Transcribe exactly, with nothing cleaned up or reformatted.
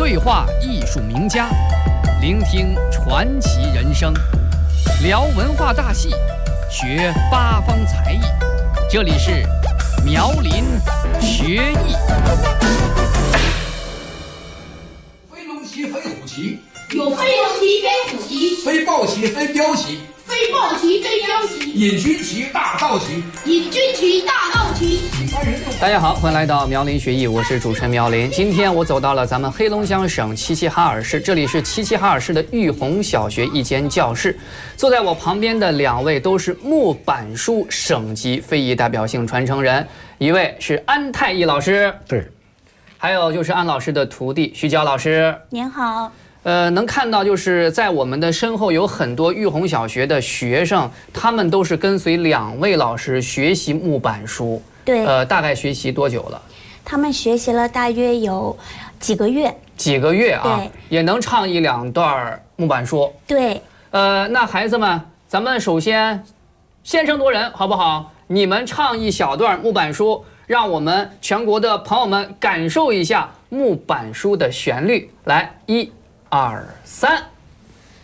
对话艺术名家，聆听传奇人生，聊文化大戏，学八方才艺。这里是苗林学艺。 飞龙旗，飞虎旗， 有飞龙旗、飞虎旗、 飞豹旗、飞镖旗， 飞豹旗、飞镖旗， 引军旗、大道旗， 引军旗、大道旗。 大家好，欢迎来到苗林学艺，我是主持人苗林。今天我走到了咱们黑龙江省齐齐哈尔市，这里是齐齐哈尔市的玉红小学一间教室。坐在我旁边的两位都是木板书省级非遗代表性传承人，一位是安泰义老师， 对， 还有就是安老师的徒弟徐娇老师。 您好。 呃，能看到就是在我们的身后有很多玉红小学的学生，他们都是跟随两位老师学习木板书。 对， 呃，大概学习多久了？ 他们学习了大约有几个月。 几个月啊， 对， 也能唱一两段木板书。 对， 呃，那孩子们，咱们首先先声夺人，好不好？你们唱一小段木板书，让我们全国的朋友们感受一下木板书的旋律。来，一、二、三。